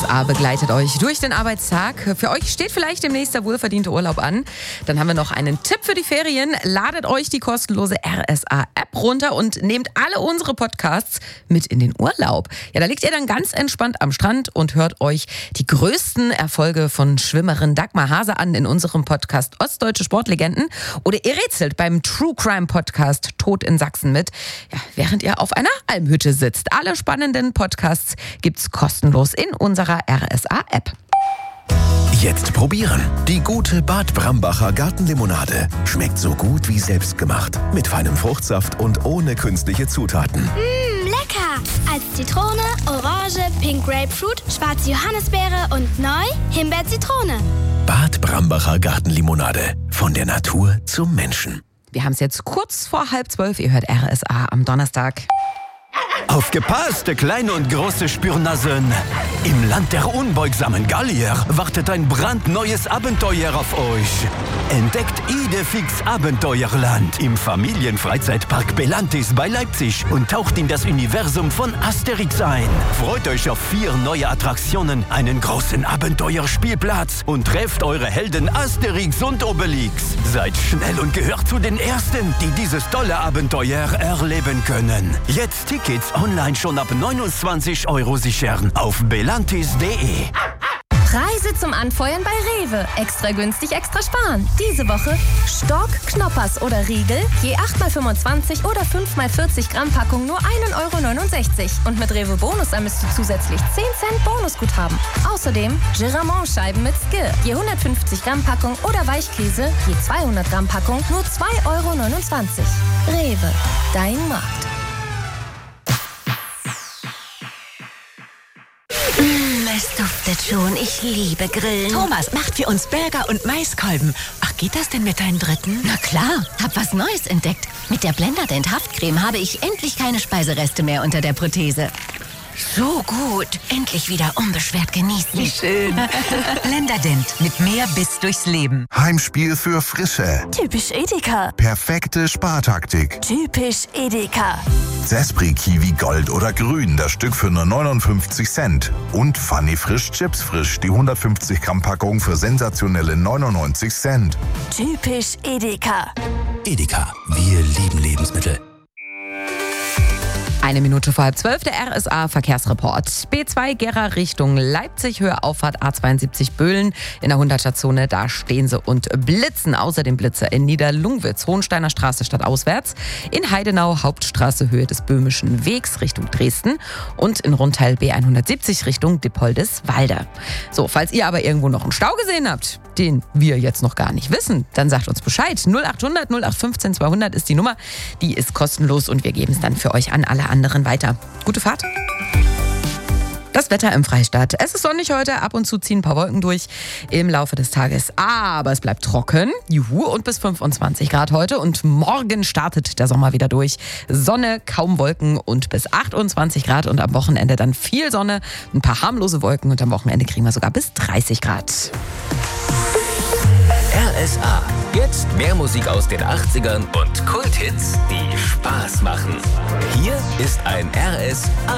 RSA begleitet euch durch den Arbeitstag. Für euch steht vielleicht demnächst der wohlverdiente Urlaub an. Dann haben wir noch einen Tipp für die Ferien. Ladet euch die kostenlose RSA-App runter und nehmt alle unsere Podcasts mit in den Urlaub. Ja, da liegt ihr dann ganz entspannt am Strand und hört euch die größten Erfolge von Schwimmerin Dagmar Hase an in unserem Podcast Ostdeutsche Sportlegenden. Oder ihr rätselt beim True Crime Podcast Tod in Sachsen mit, ja, während ihr auf einer Almhütte sitzt. Alle spannenden Podcasts gibt's kostenlos in unserer RSA-App. Jetzt probieren. Die gute Bad Brambacher Gartenlimonade. Schmeckt so gut wie selbstgemacht. Mit feinem Fruchtsaft und ohne künstliche Zutaten. Lecker! Als Zitrone, Orange, Pink Grapefruit, schwarze Johannisbeere und neu Himbeer-Zitrone. Bad Brambacher Gartenlimonade. Von der Natur zum Menschen. Wir haben es jetzt kurz vor 11:30. Ihr hört RSA am Donnerstag. Aufgepasst, kleine und große Spürnasen! Im Land der unbeugsamen Gallier wartet ein brandneues Abenteuer auf euch. Entdeckt Idefix Abenteuerland im Familienfreizeitpark Belantis bei Leipzig und taucht in das Universum von Asterix ein. Freut euch auf 4 neue Attraktionen, einen großen Abenteuerspielplatz und trefft eure Helden Asterix und Obelix. Seid schnell und gehört zu den Ersten, die dieses tolle Abenteuer erleben können. Jetzt Tickets online schon ab 29 € sichern auf belantis.de. Preise zum Anfeuern bei Rewe. Extra günstig, extra sparen. Diese Woche Stock, Knoppers oder Riegel, je 8x25 oder 5x40 Gramm Packung nur 1,69 €. Und mit Rewe Bonus ermisst du zusätzlich 10 Cent Bonusguthaben. Außerdem Giramont-Scheiben mit Skir, je 150 Gramm Packung oder Weichkäse, je 200 Gramm Packung nur 2,29 €. Rewe, dein Markt. Es duftet schon. Ich liebe Grillen. Thomas macht für uns Burger und Maiskolben. Ach, geht das denn mit deinen Dritten? Na klar, hab was Neues entdeckt. Mit der Blenderdent Haftcreme habe ich endlich keine Speisereste mehr unter der Prothese. So gut. Endlich wieder unbeschwert genießen. Wie schön. Blenderdent mit mehr Biss durchs Leben. Heimspiel für Frische. Typisch Edeka. Perfekte Spartaktik. Typisch Edeka. Zespri Kiwi Gold oder Grün, das Stück für nur 59 Cent. Und Funny Frisch Chips Frisch, die 150 Gramm Packung für sensationelle 99 Cent. Typisch Edeka. Edeka. Wir lieben Lebensmittel. 1 Minute vor 11:30, der RSA-Verkehrsreport. B2 Gera Richtung Leipzig, Höhe Auffahrt A72 Böhlen. In der 100er-Zone, da stehen sie und blitzen. Außerdem Blitzer in Niederlungwitz, Hohensteiner Straße stadtauswärts. In Heidenau, Hauptstraße, Höhe des Böhmischen Wegs Richtung Dresden. Und in Rundteil B170 Richtung Dippoldiswalde. So, falls ihr aber irgendwo noch einen Stau gesehen habt, den wir jetzt noch gar nicht wissen, dann sagt uns Bescheid. 0800 0815 200 ist die Nummer. Die ist kostenlos und wir geben es dann für euch an alle anderen weiter. Gute Fahrt. Das Wetter im Freistaat. Es ist sonnig heute, ab und zu ziehen ein paar Wolken durch im Laufe des Tages. Aber es bleibt trocken. Juhu, und bis 25 Grad heute. Und morgen startet der Sommer wieder durch. Sonne, kaum Wolken und bis 28 Grad. Und am Wochenende dann viel Sonne, ein paar harmlose Wolken. Und am Wochenende kriegen wir sogar bis 30 Grad. RSA. Jetzt mehr Musik aus den 80ern und Kulthits, die Spaß machen. Hier ist ein RSA